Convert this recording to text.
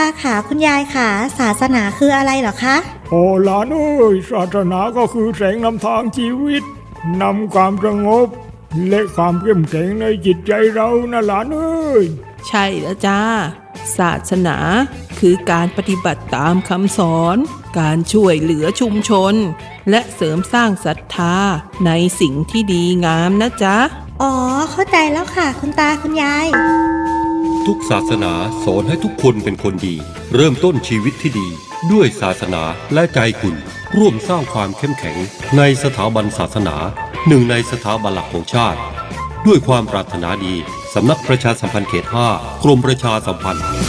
าขาคุณยายขาศาสนาคืออะไรเหรอคะโอ้หลานเอ้ยศาสนาก็คือแสงนำทางชีวิตนำความสงบและความเข้มแข็งในจิตใจเรานะหลานเอ้ยใช่แล้วจ้าศาสนาคือการปฏิบัติตามคำสอนการช่วยเหลือชุมชนและเสริมสร้างศรัทธาในสิ่งที่ดีงามนะจ๊ะอ๋อเข้าใจแล้วค่ะคุณตาคุณยายทุกศาสนาสอนให้ทุกคนเป็นคนดีเริ่มต้นชีวิตที่ดีด้วยศาสนาและใจคุณร่วมสร้างความเข้มแข็งในสถาบันศาสนาหนึ่งในสถาบันหลักของชาติด้วยความปรารถนาดีสำนักประชาสัมพันธ์เขต 5 กรมประชาสัมพันธ์